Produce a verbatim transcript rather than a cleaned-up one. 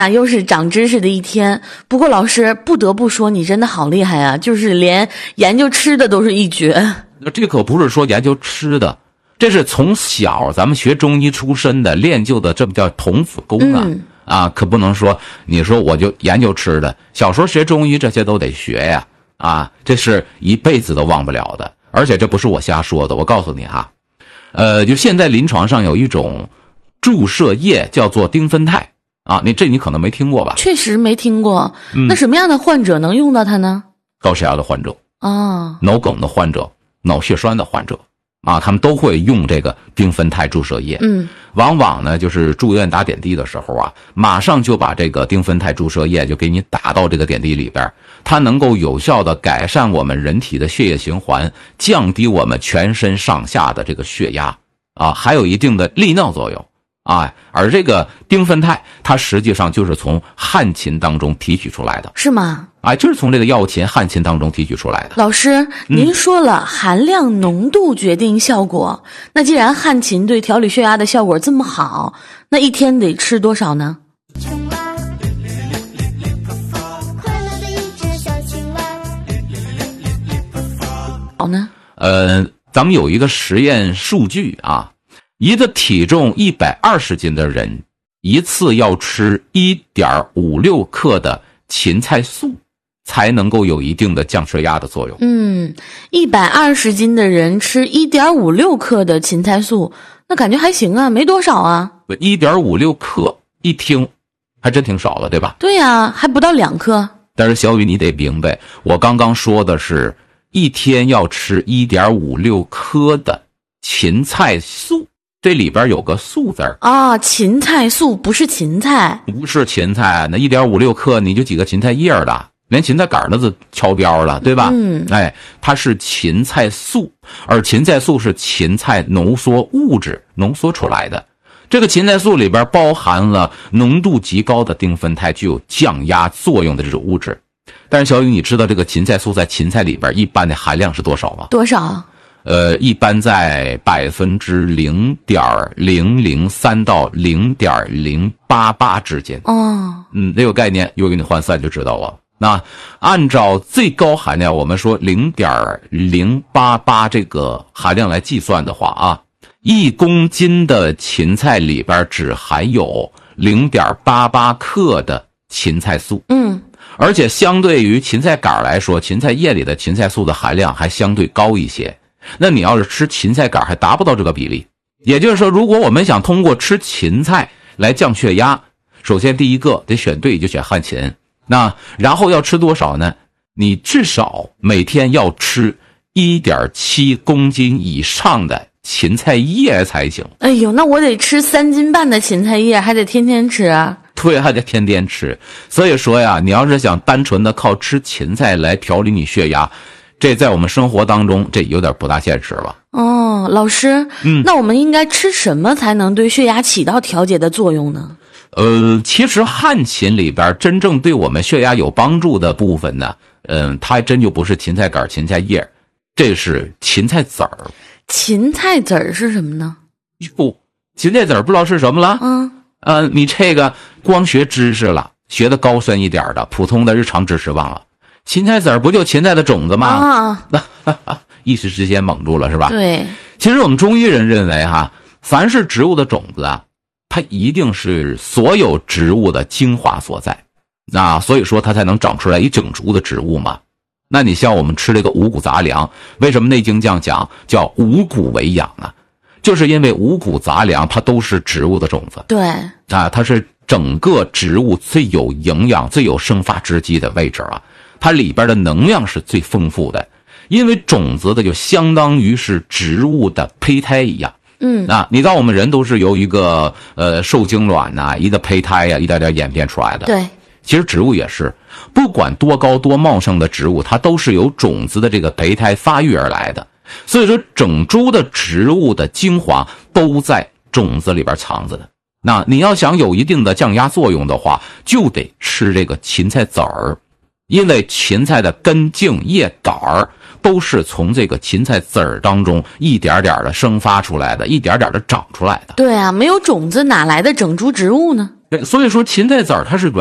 啊，又是长知识的一天。不过老师不得不说，你真的好厉害啊，就是连研究吃的都是一绝。 这可不是说研究吃的，这是从小咱们学中医出身的练就的，这不叫童子功啊、嗯、啊，可不能说你说我就研究吃的。小时候学中医这些都得学呀，啊，这是一辈子都忘不了的。而且这不是我瞎说的，我告诉你哈，呃，就现在临床上有一种注射液叫做丁酚酞啊，你这你可能没听过吧？ 确实没听过。 嗯、 那什么样的患者能用到它呢？ 高血压的患者啊， 脑梗的患者，脑血栓的患者啊，他们都会用这个丁酚酞注射液。 嗯， 往往呢就是住院打点滴的时候啊，马上就把这个丁酚酞注射液就给你打到这个点滴里边，它能够有效的改善我们人体的血液循环，降低我们全身上下的这个血压啊，还有一定的利尿作用啊。而这个丁酚酞它实际上就是从旱芹当中提取出来的。 是吗？ 啊，就是从这个药芹、旱芹当中提取出来的。 老师，您说了、嗯、含量浓度决定效果，那既然旱芹对调理血压的效果这么好，那一天得吃多少呢？好呢？ 呃，咱们有一个实验数据啊，一个体重一百二十斤的人，一次要吃 一点五六 克的芹菜素。才能够有一定的降血压的作用。 嗯，一百二十斤的人吃 一点五六 克的芹菜素，那感觉还行啊，没多少啊。 一点五六 克，一听还真挺少了，对吧？ 对呀，还不到两克。 但是小雨你得明白，我刚刚说的是一天要吃 一点五六 克的芹菜素，这里边有个素字儿啊，芹菜素不是芹菜， 不是芹菜，那 一点五六 克你就几个芹菜叶了。连芹菜杆那都敲标了，对吧？ 嗯， 哎，它是芹菜素，而芹菜素是芹菜浓缩物质浓缩出来的。这个芹菜素里边包含了浓度极高的丁酚酞，具有降压作用的这种物质。但是小雨，你知道这个芹菜素在芹菜里边一般的含量是多少吗？ 多少？ 呃，一般在百分之零点零零三到零点零八八之间。 哦， 嗯，这个概念又给你换算就知道了。那按照最高含量，我们说 零点零八八 这个含量来计算的话啊，一公斤的芹菜里边只含有 零点八八 克的芹菜素。 嗯， 而且相对于芹菜杆来说，芹菜叶里的芹菜素的含量还相对高一些。那你要是吃芹菜杆还达不到这个比例。也就是说，如果我们想通过吃芹菜来降血压，首先第一个得选对，就选旱芹。那然后要吃多少呢？你至少每天要吃 一点七公斤以上的芹菜叶才行。 哎呦，那我得吃三斤半的芹菜叶，还得天天吃啊。 对，还得天天吃。所以说呀，你要是想单纯的靠吃芹菜来调理你血压，这在我们生活当中这有点不大现实吧。 哦，老师， 嗯， 那我们应该吃什么才能对血压起到调节的作用呢？ 呃，其实旱芹里边真正对我们血压有帮助的部分呢，嗯、呃，它还真就不是芹菜杆、芹菜叶，这是芹菜籽儿。 芹菜籽儿是什么呢？ 哟，芹菜籽儿不知道是什么了？ 嗯， 呃，你这个光学知识了，学的高深一点的，普通的日常知识忘了。芹菜籽儿不就芹菜的种子吗？ 啊， 一时之间懵住了是吧？ 对， 其实我们中医人认为哈，凡是植物的种子啊，它一定是所有植物的精华所在，那所以说它才能长出来一整株的植物嘛。那你像我们吃这个五谷杂粮，为什么内经这样讲叫五谷为养啊？就是因为五谷杂粮它都是植物的种子， 对啊，它是整个植物最有营养、最有生发之机的位置啊，它里边的能量是最丰富的，因为种子的就相当于是植物的胚胎一样。 嗯啊，你知道我们人都是由一个呃受精卵呐、啊，一个胚胎呀、啊，一点点演变出来的。 对， 其实植物也是，不管多高多茂盛的植物，它都是由种子的这个胚胎发育而来的。所以说，整株的植物的精华都在种子里边藏着的。那你要想有一定的降压作用的话，就得吃这个芹菜籽儿，因为芹菜的根茎叶杆儿都是从这个芹菜籽儿当中一点点的生发出来的，一点点的长出来的。 对啊，没有种子哪来的整株植物呢？ 对，所以说芹菜籽儿它是